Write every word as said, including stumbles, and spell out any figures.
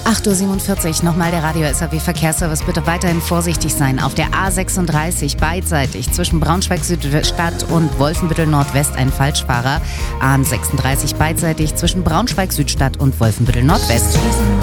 acht Uhr siebenundvierzig, nochmal der Radio-S A W-Verkehrsservice. Bitte weiterhin vorsichtig sein. Auf der A sechsunddreißig beidseitig zwischen Braunschweig-Südstadt und Wolfenbüttel-Nordwest ein Falschfahrer. A sechsunddreißig beidseitig zwischen Braunschweig-Südstadt und Wolfenbüttel-Nordwest.